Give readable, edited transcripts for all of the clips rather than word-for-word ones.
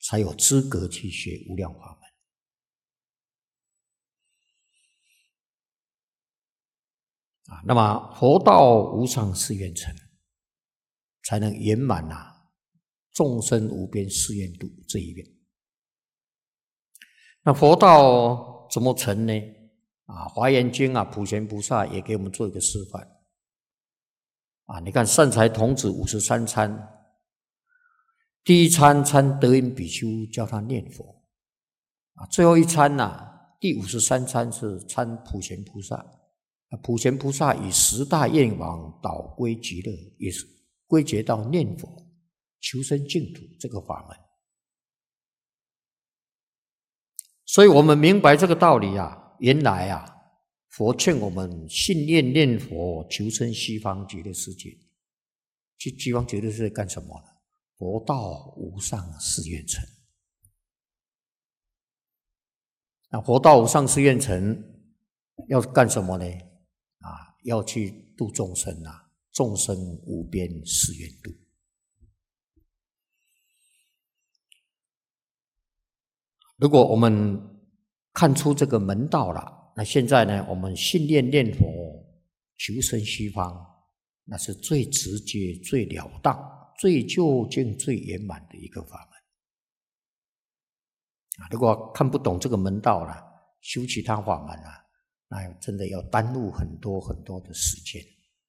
才有资格去学无量法门。那么佛道无上誓愿成，才能圆满众生无边誓愿度这一愿。那佛道怎么成呢？华严经普贤菩萨也给我们做一个示范。你看善财童子53参，第一参参德音比丘教他念佛，最后一参第53参是参普贤菩萨。普贤菩萨以10大愿望导归极乐，也是归结到念佛求生净土这个法门。所以我们明白这个道理原来佛劝我们信愿念佛求生西方极乐世界。去西方极乐世界干什么呢？佛道无上誓愿成。那佛道无上誓愿成要干什么呢？要去度众生众生无边誓愿度。如果我们看出这个门道了，那现在呢，我们信念念佛求生西方，那是最直接、最了当、最究竟、最圆满的一个法门。如果看不懂这个门道了，修其他法门那真的要耽误很多很多的时间。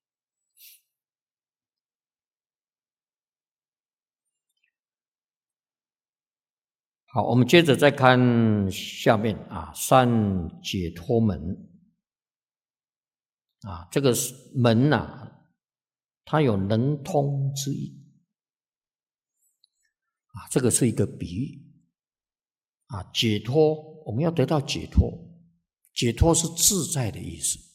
好，我们接着再看下面三解脱门。这个门它有能通之意。这个是一个比喻。解脱，我们要得到解脱，解脱是自在的意思。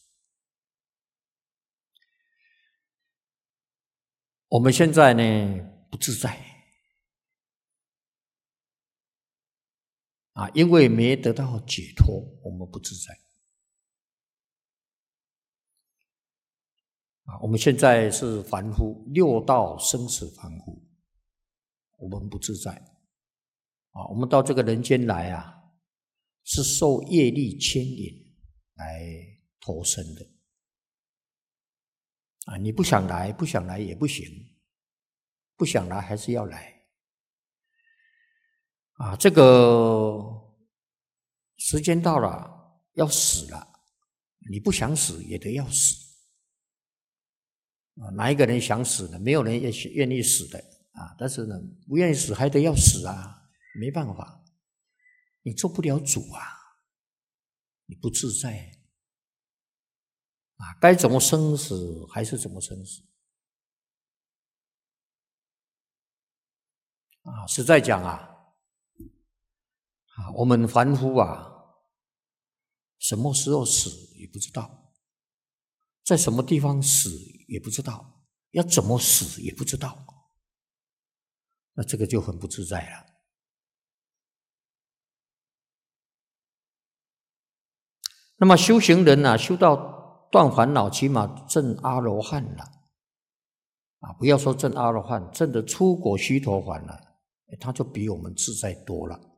我们现在呢不自在因为没得到解脱，我们不自在。我们现在是凡夫，六道生死凡夫，我们不自在。我们到这个人间来是受业力牵引来投生的。你不想来，不想来也不行，不想来还是要来。这个时间到了，要死了，你不想死也得要死。哪一个人想死呢？没有人愿意死的但是呢，不愿意死还得要死没办法，你做不了主你不自在该怎么生死还是怎么生死实在讲我们凡夫什么时候死也不知道，在什么地方死也不知道，要怎么死也不知道，那这个就很不自在了。那么修行人修到断烦恼，起码证阿罗汉了不要说证阿罗汉，证的出果须陀洹了，他就比我们自在多了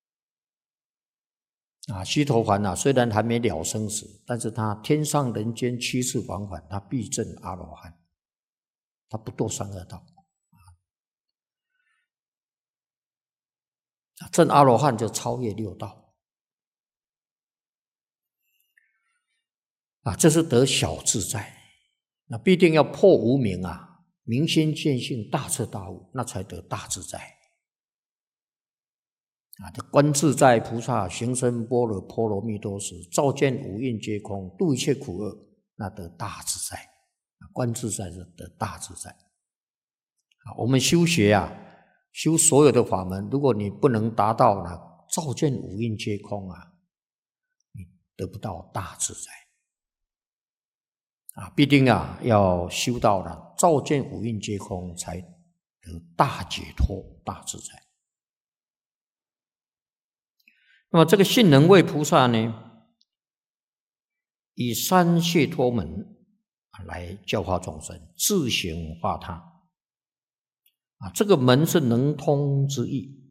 须陀洹虽然还没了生死，但是他天上人间七世往返，他必证阿罗汉，他不堕三恶道证阿罗汉就超越六道这是得小自在。那必定要破无明明心见性，大彻大悟，那才得大自在观自在菩萨行深般若波罗蜜多时，照见五蕴皆空，度一切苦厄，那得大自在。观自在是得大自在。我们修学修所有的法门，如果你不能达到照见五蕴皆空你得不到大自在必定要修到了照见五蕴皆空，才得大解脱、大自在。那么这个信能位菩萨呢，以三解脱门来教化众生，自行化他这个门是能通之意